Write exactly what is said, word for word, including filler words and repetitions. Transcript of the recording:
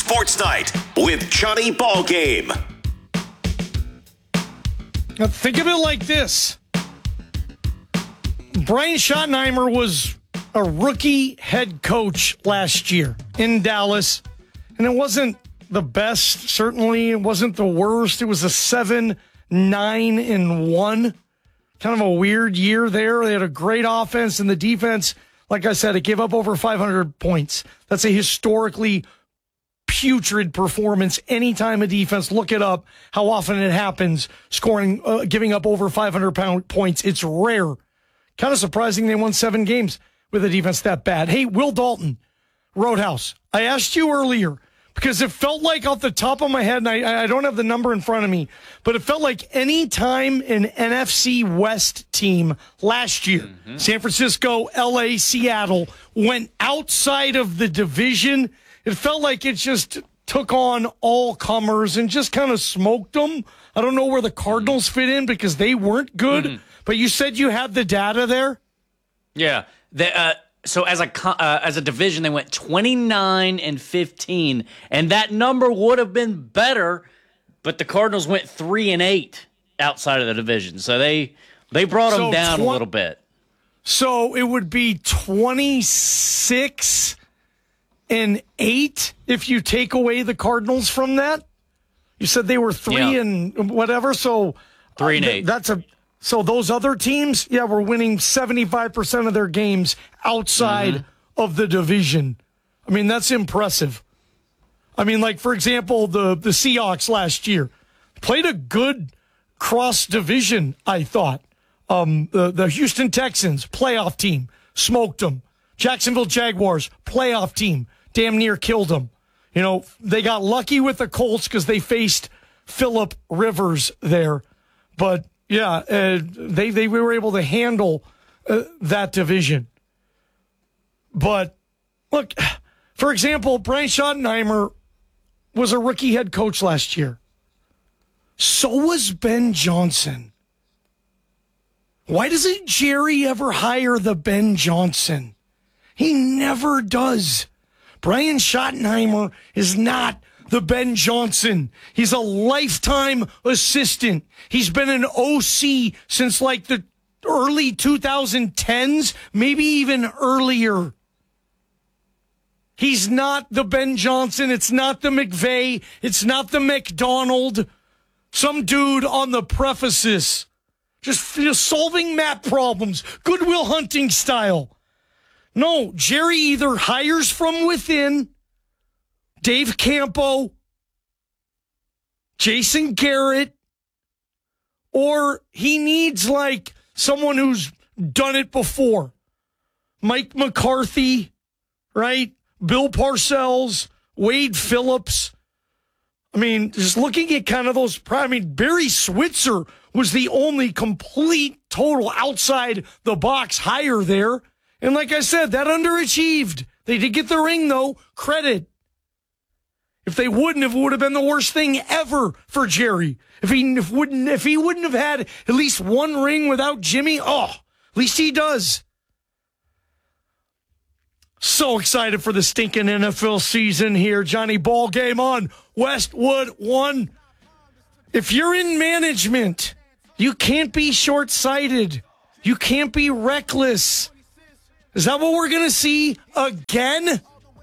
Sports Night with Johnny Ballgame. Now think of it like this. Brian Schottenheimer was a rookie head coach last year in Dallas, and it wasn't the best, certainly. It wasn't the worst. It was a seven, nine, and one. Kind of a weird year there. They had a great offense, and the defense, like I said, it gave up over five hundred points. That's a historically putrid performance. Anytime a defense, look it up, how often it happens, scoring, uh, giving up over five hundred pound points. It's rare. Kind of surprising they won seven games with a defense that bad. Hey, Will Dalton, Roadhouse. I asked you earlier because it felt like off the top of my head, and I, I don't have the number in front of me, but it felt like any time an N F C West team last year, mm-hmm. San Francisco, L A, Seattle, went outside of the division, it felt like it just took on all comers and just kind of smoked them. I don't know where the Cardinals fit in because they weren't good, mm-hmm. but you said you had the data there? Yeah. The, uh, so as a uh, as a division, they went twenty-nine and fifteen, and that number would have been better, but the Cardinals went three and eight outside of the division, so they they brought so them down tw- a little bit. So it would be twenty-six and eight if you take away the Cardinals from that. You said they were three yeah. and whatever, so three and uh, eight. That's a so those other teams, yeah, were winning seventy-five percent of their games outside mm-hmm. of the division. I mean, that's impressive. I mean, like, for example, the, the Seahawks last year played a good cross-division, I thought. Um, the, the Houston Texans, playoff team, smoked them. Jacksonville Jaguars, playoff team, damn near killed them. You know, they got lucky with the Colts because they faced Phillip Rivers there. But, yeah, uh, they, they were able to handle uh, that division. But, look, for example, Brian Schottenheimer was a rookie head coach last year. So was Ben Johnson. Why doesn't Jerry ever hire the Ben Johnson? He never does. Brian Schottenheimer is not the Ben Johnson. He's a lifetime assistant. He's been an O C since like the early twenty tens, maybe even earlier. He's not the Ben Johnson. It's not the McVay. It's not the McDonald. Some dude on the prefaces. Just, just solving map problems. Goodwill Hunting style. No, Jerry either hires from within, Dave Campo, Jason Garrett, or he needs like someone who's done it before. Mike McCarthy, right? Bill Parcells, Wade Phillips. I mean, just looking at kind of those, I mean, Barry Switzer was the only complete, total outside the box hire there. And like I said, that underachieved. They did get the ring, though. Credit. If they wouldn't, it would have been the worst thing ever for Jerry. If he if wouldn't, if he wouldn't have had at least one ring without Jimmy, oh, at least he does. So excited for the stinking N F L season here. Johnny Ballgame on Westwood One. If you're in management, you can't be short-sighted. You can't be reckless. Is that what we're going to see again?